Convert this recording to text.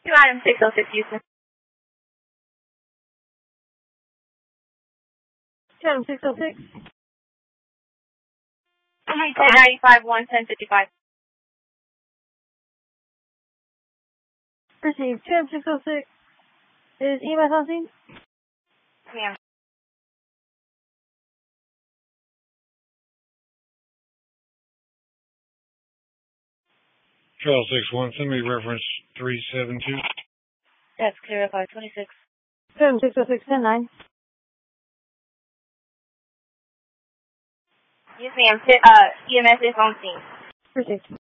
Item 606, Houston. Item 606. 1095, 1055. Received. Item 606. Is EMS on scene? Ma'am. Trail 61, send me reference 372. That's clear, 526. Item 606, 10-9. Yes, ma'am. EMS is on scene. Received.